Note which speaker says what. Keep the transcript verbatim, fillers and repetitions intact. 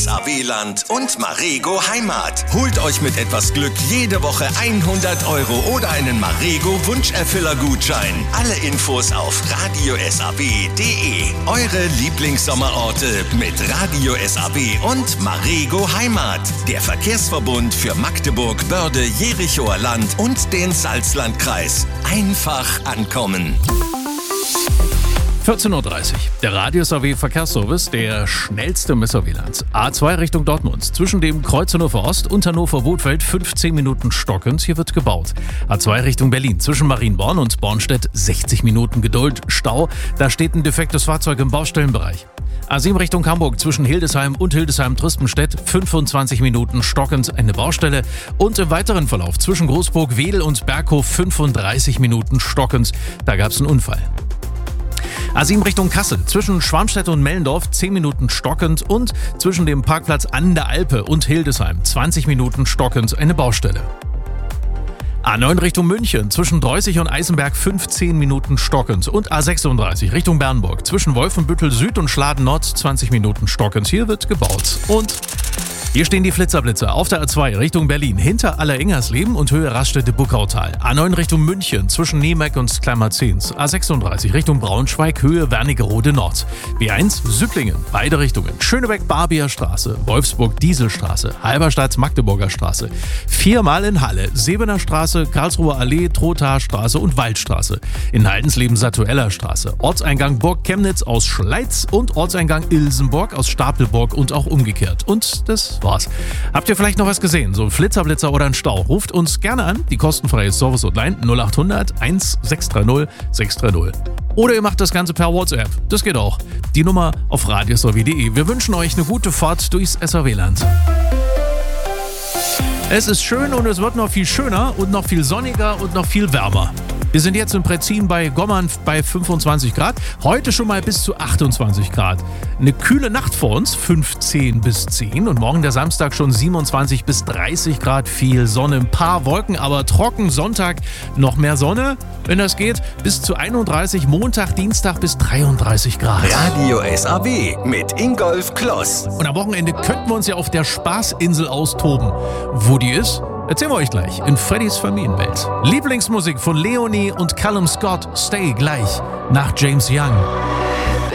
Speaker 1: S A W-Land und Marego Heimat. Holt euch mit etwas Glück jede Woche hundert Euro oder einen Marego Wunscherfüller-Gutschein. Alle Infos auf radio s a w punkt d e. Eure Lieblingssommerorte mit Radio S A W und Marego Heimat. Der Verkehrsverbund für Magdeburg, Börde, Jerichoer Land und den Salzlandkreis. Einfach ankommen.
Speaker 2: vierzehn Uhr dreißig. Der Radio S A W Verkehrsservice, der schnellste im S A W-Land. A zwei Richtung Dortmund. Zwischen dem Kreuz Hannover Ost und Hannover Wohlfeld fünfzehn Minuten stockend. Hier wird gebaut. A zwei Richtung Berlin. Zwischen Marienborn und Bornstedt sechzig Minuten Geduld. Stau. Da steht ein defektes Fahrzeug im Baustellenbereich. A sieben Richtung Hamburg. Zwischen Hildesheim und Hildesheim-Tristenstedt fünfundzwanzig Minuten stockend eine Baustelle. Und im weiteren Verlauf zwischen Großburg, Wedel und Berghof fünfunddreißig Minuten stockend. Da gab es einen Unfall. A sieben Richtung Kassel, zwischen Schwarmstedt und Mellendorf zehn Minuten stockend und zwischen dem Parkplatz an der Alpe und Hildesheim zwanzig Minuten stockend eine Baustelle. A neun Richtung München, zwischen Dreußig und Eisenberg fünfzehn Minuten stockend und A sechsunddreißig Richtung Bernburg, zwischen Wolfenbüttel Süd und Schladen Nord zwanzig Minuten stockend. Hier wird gebaut. Und hier stehen die Flitterblitzer auf der A zwei Richtung Berlin, hinter Aller-Ingersleben und Höhe Raststätte-Buckautal. A neun Richtung München, zwischen Niemeck und Kleimerzehns. A sechsunddreißig Richtung Braunschweig, Höhe Wernigerode Nord. B eins Südlingen, beide Richtungen. Schönebeck-Barbier Straße, Wolfsburg-Dieselstraße, Halberstadt-Magdeburger Straße. Viermal in Halle, Sebener Straße, Karlsruher Allee, Trothaer Straße und Waldstraße. In Haldensleben-Satueller Straße. Ortseingang Burg Chemnitz aus Schleiz und Ortseingang Ilsenburg aus Stapelburg und auch umgekehrt. Und das war's. Habt ihr vielleicht noch was gesehen? So ein Flitzerblitzer oder ein Stau? Ruft uns gerne an. Die kostenfreie Service Hotline null acht hundert eins sechs drei null sechs drei null. Oder ihr macht das Ganze per WhatsApp. Das geht auch. Die Nummer auf radio s a w punkt d e. Wir wünschen euch eine gute Fahrt durchs S A W-Land. Es ist schön und es wird noch viel schöner und noch viel sonniger und noch viel wärmer. Wir sind jetzt in Pretzin bei Gommern bei fünfundzwanzig Grad. Heute schon mal bis zu achtundzwanzig Grad. Eine kühle Nacht vor uns, fünfzehn bis zehn. Und morgen der Samstag schon siebenundzwanzig bis dreißig Grad. Viel Sonne, ein paar Wolken, aber trocken. Sonntag noch mehr Sonne, wenn das geht. Bis zu einunddreißig. Montag, Dienstag bis dreiunddreißig Grad.
Speaker 1: Radio S A W mit Ingolf Kloss.
Speaker 2: Und am Wochenende könnten wir uns ja auf der Spaßinsel austoben. Wo die ist? Erzählen wir euch gleich in Freddys Familienwelt. Lieblingsmusik von Leonie und Callum Scott. Stay gleich nach James Young.